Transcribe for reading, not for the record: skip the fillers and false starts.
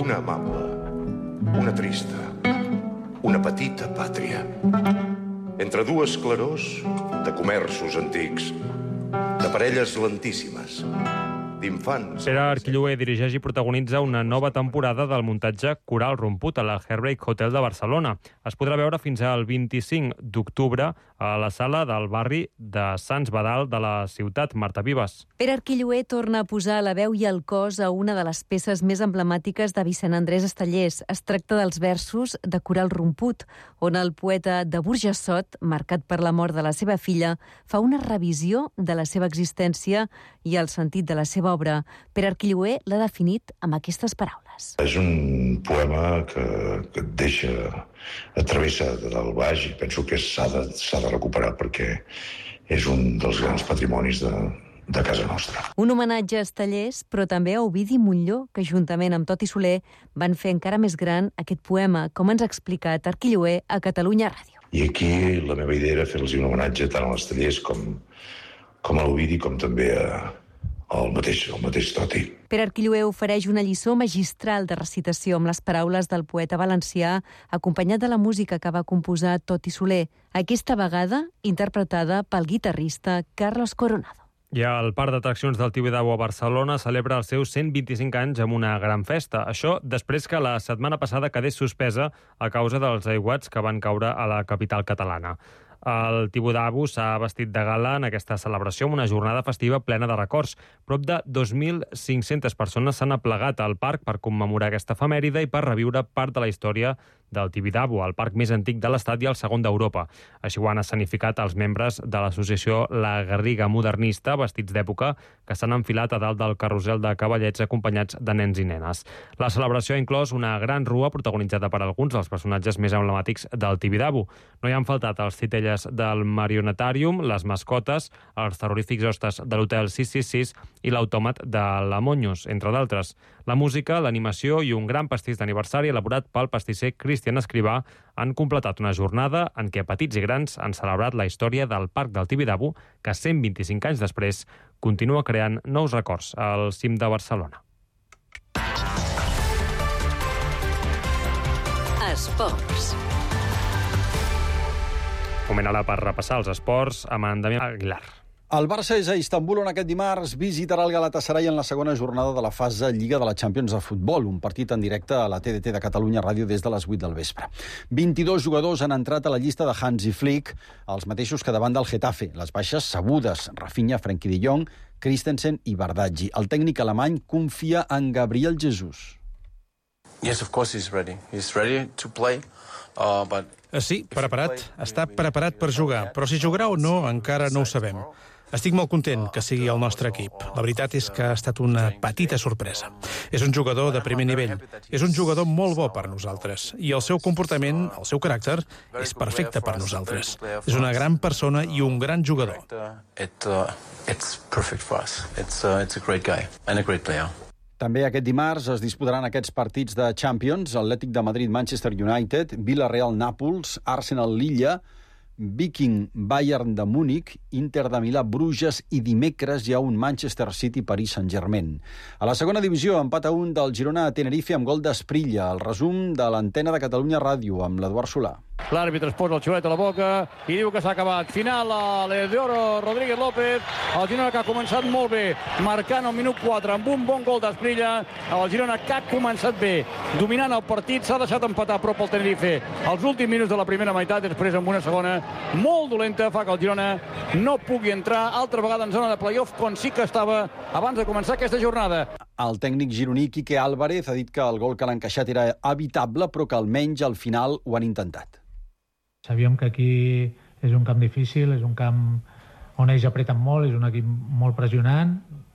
una amable, una trista, una petita pàtria. Entre dues clarors de comerços antics, de parelles lentíssimes, d'infants... Pere Arquilloé dirigeix i protagonitza una nova temporada del muntatge Coral Romput a la Heartbreak Hotel de Barcelona. Es podrà veure fins al 25 d'octubre a la sala del barri de Sants Badal de la ciutat, Marta Vives. Pere Arquilloé torna a posar la veu i el cos a una de les peces més emblemàtiques de Vicent Andrés Estellés. Es tracta dels versos de Coral Romput, on el poeta de Burjassot, marcat per la mort de la seva filla, fa una revisió de la seva existència i el sentit de la seva obra. Pere Arquilloé l'ha definit amb aquestes paraules. És un poema que et deixa travessat del baix i penso que s'ha de recuperar perquè és un dels grans patrimonis de casa nostra. Un homenatge a Estellés, però també a Ovidi Montllor, que juntament amb Toti Soler van fer encara més gran aquest poema, com ens ha explicat Arquilloé a Catalunya Ràdio. I aquí la meva idea era fer-los un homenatge tant a l'Estellés com a l'Ovidi, com també al mateix Toti. Pere Arquilloé ofereix una lliçó magistral de recitació amb les paraules del poeta valencià, acompanyat de la música que va composar Toti Soler, aquesta vegada interpretada pel guitarrista Carlos Coronado. I el Parc d'Atraccions del Tibidabo a Barcelona celebra els seus 125 anys amb una gran festa. Això després que la setmana passada quedés suspesa a causa dels aiguats que van caure a la capital catalana. El Tibidabo s'ha vestit de gala en aquesta celebració amb una jornada festiva plena de records. Prop de 2.500 persones s'han aplegat al parc per commemorar aquesta efemèride i per reviure part de la història del Tibidabo, el parc més antic de l'Estat i el segon d'Europa. Així ho han escenificat els membres de l'associació La Garriga Modernista, vestits d'època, que s'han enfilat a dalt del carrusel de cavallets acompanyats de nens i nenes. La celebració ha inclòs una gran rua protagonitzada per alguns dels personatges més emblemàtics del Tibidabo. No hi han faltat els titelles del Marionetàrium, les mascotes, els terrorífics hostes de l'Hotel 666 i l'autòmat de la Monyos, entre d'altres. La música, l'animació i un gran pastís d'aniversari elaborat pel pastisser Cristian Escrivà han completat una jornada en què petits i grans han celebrat la història del Parc del Tibidabo, que 125 anys després continua creant nous records al cim de Barcelona. Esports. Moment ara per repassar els esports amb en Damià Aguilar. El Barça és a Istanbul, on aquest dimarts visitarà el Galatasaray en la segona jornada de la fase Lliga de la Champions de futbol, un partit en directe a la TDT de Catalunya Ràdio des de les 8 del vespre. 22 jugadors han entrat a la llista de Hansi Flick, els mateixos que davant del Getafe. Les baixes sabudes, Rafinha, Frenkie de Jong, Christensen i Bardaggi. El tècnic alemany confia en Gabriel Jesus. Yes, of course he's ready. He's ready to play, but... Sí, preparat. Està preparat per jugar, però si jugarà o no encara no ho sabem. Estic molt content que sigui el nostre equip. La veritat és que ha estat una petita sorpresa. És un jugador de primer nivell. És un jugador molt bo per nosaltres. I el seu comportament, el seu caràcter, és perfecte per nosaltres. És una gran persona i un gran jugador. It's perfect for us. It's a great guy and a great player. També aquest dimarts es disputaran aquests partits de Champions, Atlètic de Madrid, Manchester United, Villarreal, Nàpols, Arsenal, Lilla, Viking, Bayern de Múnich, Inter de Milà, Bruges i dimecres hi ha un Manchester City, Paris Saint-Germain. A la segona divisió, empat a 1 del Girona a Tenerife amb gol d'Esprilla. El resum de l'antena de Catalunya Ràdio amb l'Eduard Solà. L'àrbitre es posa el xiulet a la boca i diu que s'ha acabat. Final a l'Eudoro Rodríguez López. El Girona que ha començat molt bé, marcant al minut 4 amb un bon gol d'Esprilla. El Girona que ha començat bé, dominant el partit, s'ha deixat empatar a prop el Tenerife. Els últims minuts de la primera meitat, després amb una segona molt dolenta, fa que el Girona no pugui entrar altra vegada en zona de play-off, com sí que estava abans de començar aquesta jornada. El tècnic gironí Quique Álvarez ha dit que el gol que l'ha encaixat era evitable, però que almenys al final ho han intentat. Sabíem que aquí és un camp difícil, és un camp on ells apreten molt, és un equip molt pressionant,